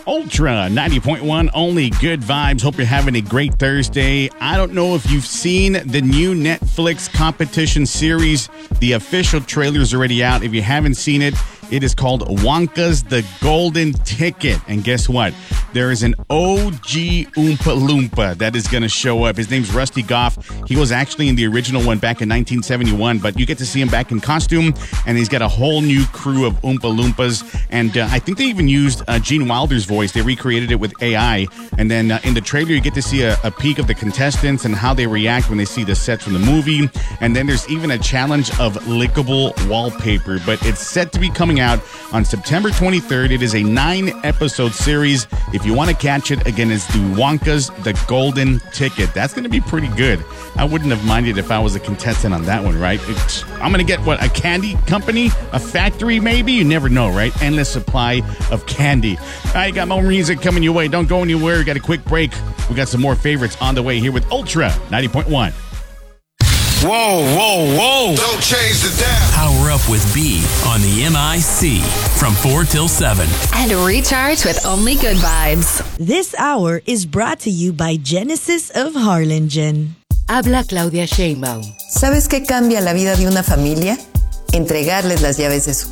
Ultra 90.1, only good vibes. Hope you're having a great Thursday. I don't know if you've seen the new Netflix competition series. The official trailer is already out. If you haven't seen it, it is called Wonka's The Golden Ticket. And guess what? There is an OG Oompa Loompa that is going to show up. His name's Rusty Goff. He was actually in the original one back in 1971, but you get to see him back in costume, and he's got a whole new crew of Oompa Loompas. And I think they even used Gene Wilder's voice. They recreated it with AI. And then in the trailer, you get to see a peek of the contestants and how they react when they see the sets from the movie. And then there's even a challenge of lickable wallpaper. But it's set to be coming out on September 23rd. It is a 9-episode series. If you want to catch it, again, it's the Wonka's The Golden Ticket. That's going to be pretty good. I wouldn't have minded if I was a contestant on that one, right? I'm going to get, a candy company? A factory, maybe? You never know, right? Endless supply of candy. All right, got more music coming your way. Don't go anywhere. We got a quick break. We got some more favorites on the way here with Ultra 90.1. Whoa, whoa, whoa. Don't change the dial. Power up with B on the MIC from 4 till 7. And recharge with only good vibes. This hour is brought to you by Genesis of Harlingen. Habla Claudia Sheinbaum. ¿Sabes qué cambia la vida de una familia? Entregarles las llaves de su